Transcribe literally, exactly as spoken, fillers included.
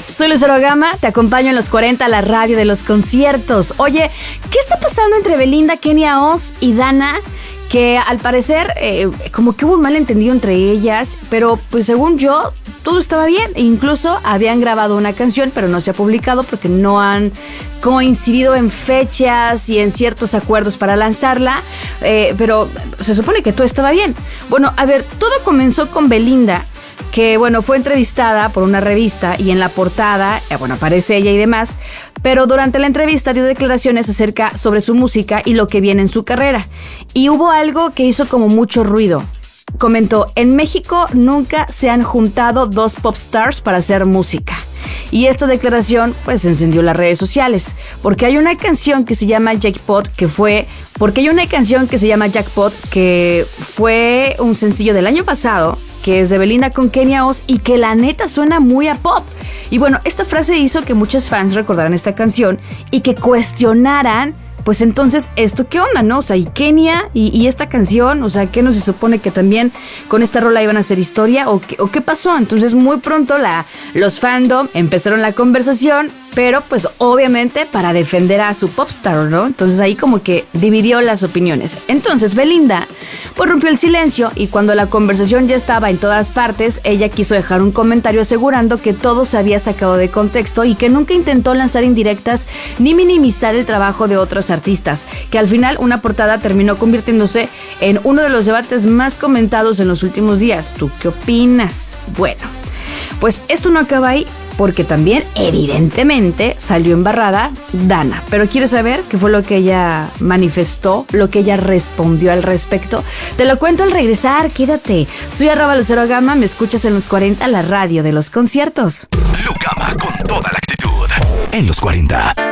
Soy Lucero Gama, te acompaño en los cuarenta, la radio de los conciertos. Oye, ¿qué está pasando entre Belinda, Kenia Oz y Dana? Que al parecer eh, como que hubo un malentendido entre ellas, pero pues según yo todo estaba bien. Incluso habían grabado una canción, pero no se ha publicado porque no han coincidido en fechas y en ciertos acuerdos para lanzarla, eh, pero se supone que todo estaba bien. Bueno, a ver, todo comenzó con Belinda, que bueno, fue entrevistada por una revista y en la portada, eh, bueno, aparece ella y demás, pero durante la entrevista dio declaraciones acerca sobre su música y lo que viene en su carrera. Y hubo algo que hizo como mucho ruido. Comentó, en México nunca se han juntado dos pop stars para hacer música. Y esta declaración pues encendió las redes sociales, porque hay una canción que se llama Jackpot, que fue, porque hay una canción que se llama Jackpot, que fue un sencillo del año pasado, que es de Belinda con Kenia Oz y que la neta suena muy a pop. Y bueno, esta frase hizo que muchos fans recordaran esta canción y que cuestionaran, pues entonces, ¿esto qué onda, no? O sea, y Kenia y, y esta canción, o sea, ¿qué no se supone que también con esta rola iban a hacer historia? ¿O qué, o qué pasó? Entonces, muy pronto la, los fandom empezaron la conversación, pero pues obviamente para defender a su popstar, ¿no? Entonces ahí como que dividió las opiniones. Entonces Belinda pues rompió el silencio y cuando la conversación ya estaba en todas partes, ella quiso dejar un comentario asegurando que todo se había sacado de contexto y que nunca intentó lanzar indirectas ni minimizar el trabajo de otros artistas, que al final una portada terminó convirtiéndose en uno de los debates más comentados en los últimos días. ¿Tú qué opinas? Bueno, pues esto no acaba ahí, porque también, evidentemente, salió embarrada Dana. Pero ¿quieres saber qué fue lo que ella manifestó, lo que ella respondió al respecto? Te lo cuento al regresar, quédate. Soy arroba Lucero Gama, me escuchas en los cuarenta, la radio de los conciertos. Lucama con toda la actitud, en los cuarenta.